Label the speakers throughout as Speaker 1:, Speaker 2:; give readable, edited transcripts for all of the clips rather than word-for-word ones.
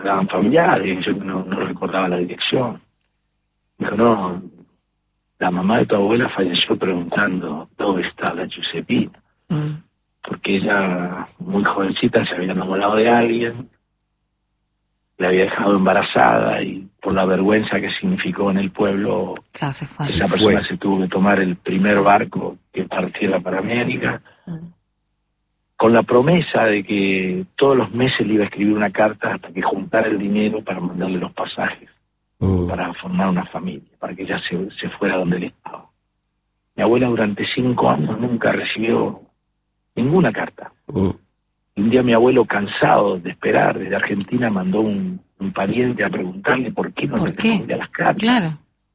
Speaker 1: eran familiares, yo no recordaba la dirección. Dijo, no, la mamá de tu abuela falleció preguntando dónde está la Giuseppina. Porque ella, muy jovencita, se había enamorado de alguien, le había dejado embarazada y por la vergüenza que significó en el pueblo,
Speaker 2: claro,
Speaker 1: esa persona se tuvo que tomar el primer barco que partiera para América, con la promesa de que todos los meses le iba a escribir una carta hasta que juntara el dinero para mandarle los pasajes, para formar una familia, para que ella se fuera donde él estaba. Mi abuela durante 5 años nunca recibió ninguna carta. Un día mi abuelo, cansado de esperar desde Argentina, mandó un pariente a preguntarle por qué no le respondía las cartas.
Speaker 2: Claro.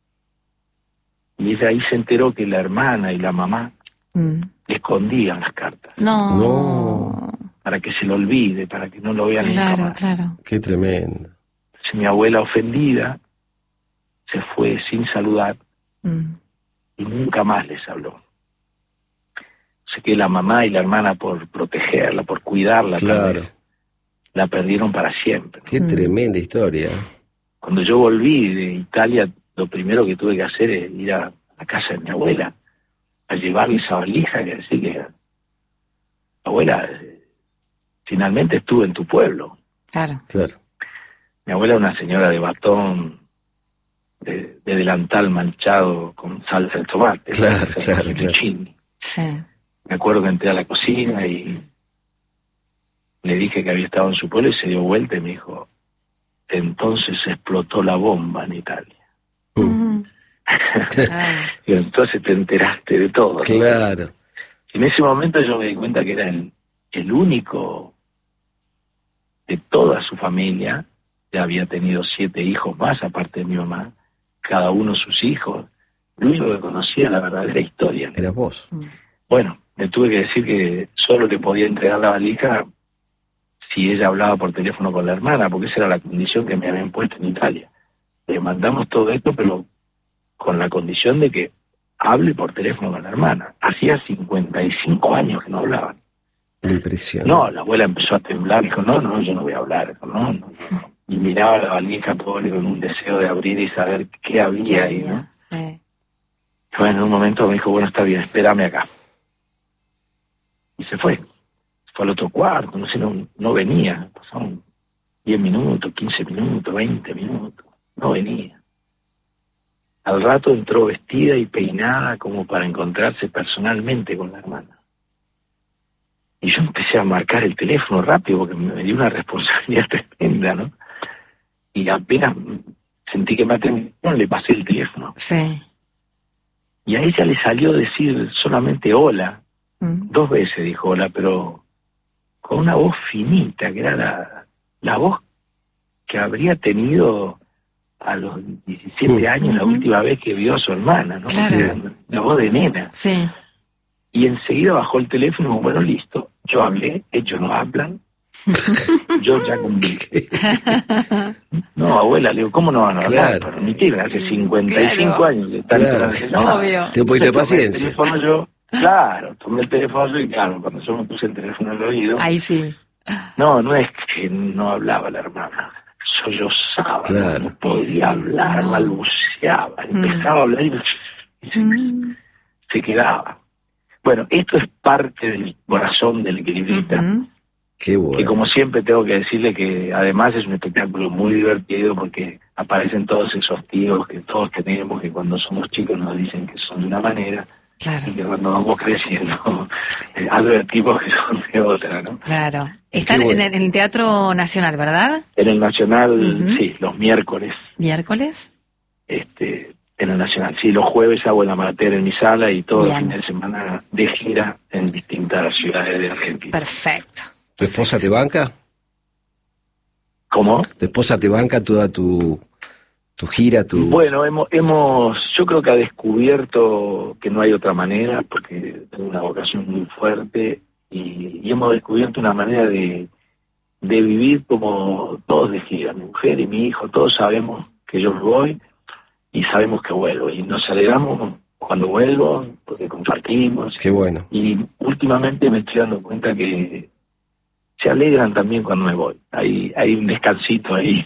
Speaker 1: Y ella ahí se enteró que la hermana y la mamá le escondían las cartas.
Speaker 2: No.
Speaker 1: Para que se lo olvide, para que no lo vean nunca más.
Speaker 2: Claro.
Speaker 3: Qué tremendo.
Speaker 1: Entonces mi abuela, ofendida, se fue sin saludar y nunca más les habló. Sé que la mamá y la hermana, por protegerla, por cuidarla,
Speaker 3: Claro.
Speaker 1: la perdieron para siempre.
Speaker 3: Qué tremenda historia.
Speaker 1: Cuando yo volví de Italia, lo primero que tuve que hacer es ir a la casa de mi abuela, a llevarle esa valija, que decir que, abuela, finalmente estuve en tu pueblo.
Speaker 2: Claro.
Speaker 1: Mi abuela era una señora de batón, de delantal manchado con salsa de tomate.
Speaker 3: Claro.
Speaker 2: Sí.
Speaker 1: Me acuerdo que entré a la cocina y le dije que había estado en su pueblo y se dio vuelta y me dijo, entonces explotó la bomba en Italia. Y entonces te enteraste de todo.
Speaker 3: Claro.
Speaker 1: Y en ese momento yo me di cuenta que era el único de toda su familia. Ya había tenido 7 hijos más, aparte de mi mamá, cada uno sus hijos. Lo único que conocía la verdadera historia.
Speaker 3: Eras vos.
Speaker 1: Bueno, le tuve que decir que solo le podía entregar la valija si ella hablaba por teléfono con la hermana, porque esa era la condición que me habían puesto en Italia. Le mandamos todo esto, pero con la condición de que hable por teléfono con la hermana. Hacía 55 años que no hablaban.
Speaker 3: Impresionante.
Speaker 1: No, la abuela empezó a temblar, dijo, no, yo no voy a hablar. Dijo, no. Y miraba la valija pobre con un deseo de abrir y saber qué había ahí, ¿no? Bueno, en un momento me dijo, bueno, está bien, espérame acá. Y se fue. Fue al otro cuarto, no sé, no venía. Pasaron 10 minutos, 15 minutos, 20 minutos. No venía. Al rato entró vestida y peinada como para encontrarse personalmente con la hermana. Y yo empecé a marcar el teléfono rápido porque me dio una responsabilidad tremenda, ¿no? Y apenas sentí que me atendieron, le pasé el teléfono.
Speaker 2: Sí.
Speaker 1: Y a ella le salió decir solamente hola. 2 veces dijo hola, pero con una voz finita, que era la voz que habría tenido a los 17 años la última vez que vio a su hermana, ¿no?
Speaker 2: Claro.
Speaker 1: La voz de nena.
Speaker 2: Sí.
Speaker 1: Y enseguida bajó el teléfono y dijo, bueno, listo, yo hablé, ellos no hablan, yo ya comuniqué. No, abuela, le digo, ¿cómo no van a hablar?
Speaker 3: Claro.
Speaker 1: Permitirme, hace 55 años que están
Speaker 2: Obvio.
Speaker 3: Ten un poquito de paciencia.
Speaker 1: Tomé el teléfono y claro, cuando yo me puse el teléfono al oído.
Speaker 2: Ahí sí.
Speaker 1: No es que no hablaba la hermana, sollozaba,
Speaker 3: Claro.
Speaker 1: no podía hablar, balbuceaba, empezaba a hablar y se quedaba. Bueno, esto es parte del corazón del equilibrista,
Speaker 3: Qué bueno.
Speaker 1: que como siempre tengo que decirle que además es un espectáculo muy divertido porque aparecen todos esos tíos que todos tenemos, que cuando somos chicos nos dicen que son de una manera,
Speaker 2: Claro.
Speaker 1: y que cuando vamos creciendo advertimos que son de otra, ¿no?
Speaker 2: Claro. Están en el Teatro Nacional, ¿verdad?
Speaker 1: En el Nacional, sí, los miércoles.
Speaker 2: ¿Miércoles?
Speaker 1: En el Nacional, sí, los jueves hago el amateur en mi sala y todo el
Speaker 2: Bien.
Speaker 1: fin de semana de gira en distintas ciudades de Argentina.
Speaker 2: Perfecto.
Speaker 3: ¿Tu esposa te banca?
Speaker 1: ¿Cómo?
Speaker 3: ¿Tu esposa te banca toda tu gira?
Speaker 1: Bueno, yo creo que ha descubierto que no hay otra manera, porque tengo una vocación muy fuerte y hemos descubierto una manera de vivir como todos de gira. Mi mujer y mi hijo, todos sabemos que yo me voy y sabemos que vuelvo. Y nos alegramos cuando vuelvo, porque compartimos.
Speaker 3: Qué bueno.
Speaker 1: Y últimamente me estoy dando cuenta que se alegran también cuando me voy. Hay un descansito ahí.